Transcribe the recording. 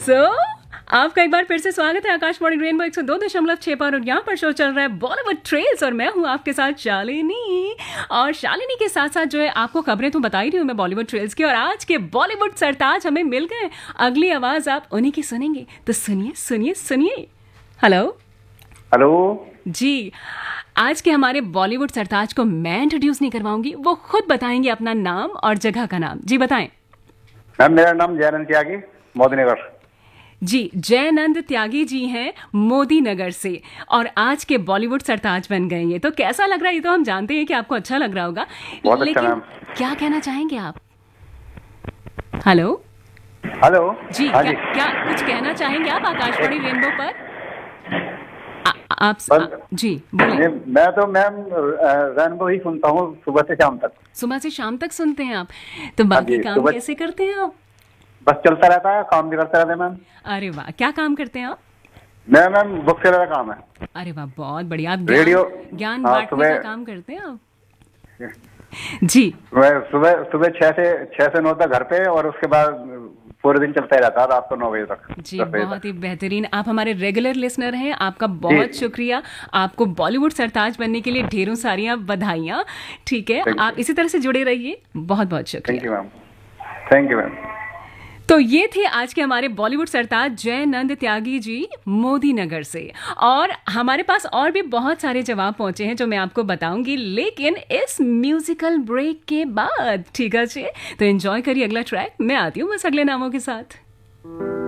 सो आपका एक बार फिर से स्वागत है आकाशवाणी रेनबो 102.6 पर। और यहाँ पर शो चल रहा है बॉलीवुड ट्रेल्स और मैं हूँ आपके साथ शालिनी। और शालिनी के साथ साथ जो है आपको खबरें तो बता ही रही हूँ मैं बॉलीवुड ट्रेल्स की। और आज के बॉलीवुड सरताज हमें मिल गए। अगली आवाज आप उन्हीं की सुनेंगे, तो सुनिए सुनिए सुनिए। हेलो हेलो जी, आज के हमारे बॉलीवुड सरताज को मैं इंट्रोड्यूस नहीं करवाऊंगी, वो खुद बताएंगे अपना नाम और जगह का नाम। जी बताएं। मैम, मेरा नाम जयनंद त्यागी, मोदीनगर। जी, जयनंद त्यागी जी हैं मोदी नगर से और आज के बॉलीवुड सरताज बन गए। ये तो कैसा लग रहा है, ये तो हम जानते हैं कि आपको अच्छा लग रहा होगा, बहुत अच्छा लेकिन मैम। क्या कहना चाहेंगे आप? हेलो हेलो जी, हाँ क्या जी। क्या कुछ कहना चाहेंगे आप आकाशवाणी रेनबो पर? जी बोलिए। मैं तो मैम रेनबो ही सुनता हूँ सुबह से शाम तक। सुबह से शाम तक सुनते हैं आप, तो हाँ बाकी जी, काम सुबह कैसे करते हैं आप? बस चलता रहता है, काम भी करते रहते हैं मैम। अरे वाह, क्या काम करते हैं आप? मैम बुक सेलर का काम है। अरे वाह, बहुत बढ़िया। आप रेडियो ज्ञान हाँ, बांटने का सुबह काम करते हैं आप? जी सुबह सुबह 6 से 9 तक घर पे, और उसके बाद पूरे दिन चलता ही रहता है रात को 9 बजे तक। जी, 10 बजे बहुत तक। ही बेहतरीन। आप हमारे रेगुलर लिसनर हैं, आपका बहुत शुक्रिया। आपको बॉलीवुड सरताज बनने के लिए ढेरों सारियां बधाइयाँ। ठीक है, Thank आप you. इसी तरह से जुड़े रहिए। बहुत बहुत थैंक शुक्रिया। You ma'am, thank you ma'am. तो ये थे आज के हमारे बॉलीवुड सरताज जयनंद त्यागी जी मोदी नगर से। और हमारे पास और भी बहुत सारे जवाब पहुंचे हैं जो मैं आपको बताऊंगी, लेकिन इस म्यूजिकल ब्रेक के बाद। ठीक है जी, तो एंजॉय करिए अगला ट्रैक। मैं आती हूँ बस अगले नामों के साथ।